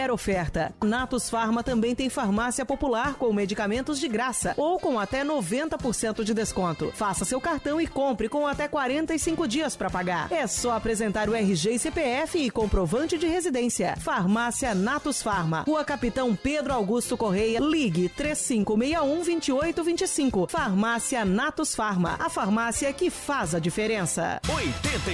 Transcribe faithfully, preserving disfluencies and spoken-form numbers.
qualquer oferta. Natus Farma também tem farmácia popular com medicamentos de graça ou com até noventa por cento de desconto. Faça seu cartão e compre com até quarenta e cinco dias para pagar. É só apresentar o R G e C P F e comprovante de residência. Farmácia Natus Farma, Rua Capitão Pedro Augusto Correia, ligue três cinco seis um, dois oito dois cinco. Farmácia Natus Farma, a farmácia que faz a diferença. oitenta